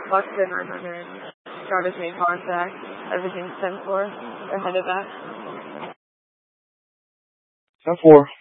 Buxton 900. Travis made contact. Everything's 10-4. They're headed back. 10-4.